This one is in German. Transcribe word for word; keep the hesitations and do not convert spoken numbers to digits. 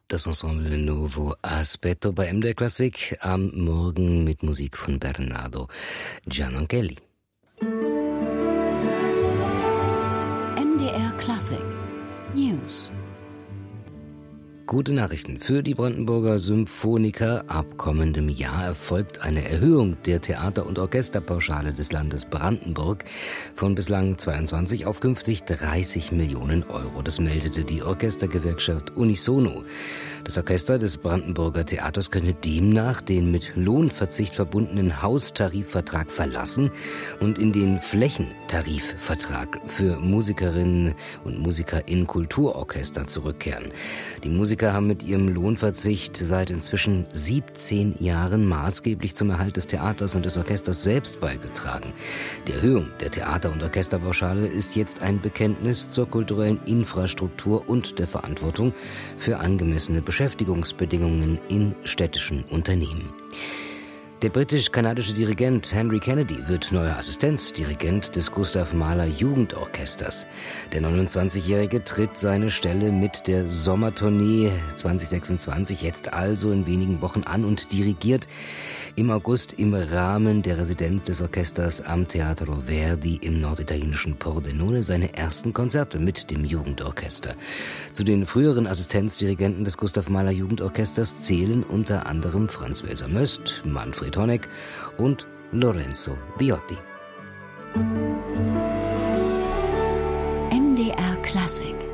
Das Ensemble Nuovo Aspetto bei M D R Klassik am Morgen mit Musik von Bernardo Gianonchelli. M D R Klassik News. Gute Nachrichten für die Brandenburger Symphoniker. Ab kommendem Jahr erfolgt eine Erhöhung der Theater- und Orchesterpauschale des Landes Brandenburg von bislang zweiundzwanzig auf künftig dreißig Millionen Euro. Das meldete die Orchestergewerkschaft Unisono. Das Orchester des Brandenburger Theaters könne demnach den mit Lohnverzicht verbundenen Haustarifvertrag verlassen und in den Flächentarifvertrag für Musikerinnen und Musiker in Kulturorchester zurückkehren. Die Musiker haben mit ihrem Lohnverzicht seit inzwischen siebzehn Jahren maßgeblich zum Erhalt des Theaters und des Orchesters selbst beigetragen. Die Erhöhung der Theater- und Orchesterpauschale ist jetzt ein Bekenntnis zur kulturellen Infrastruktur und der Verantwortung für angemessene Beschäftigungsbedingungen in städtischen Unternehmen. Der britisch-kanadische Dirigent Henry Kennedy wird neuer Assistenzdirigent des Gustav Mahler Jugendorchesters. Der neunundzwanzigjährige tritt seine Stelle mit der Sommertournee zwanzig sechsundzwanzig jetzt also in wenigen Wochen an und dirigiert im August im Rahmen der Residenz des Orchesters am Teatro Verdi im norditalienischen Pordenone seine ersten Konzerte mit dem Jugendorchester. Zu den früheren Assistenzdirigenten des Gustav Mahler Jugendorchesters zählen unter anderem Franz Welser-Möst, Manfred Honeck und Lorenzo Viotti. M D R Klassik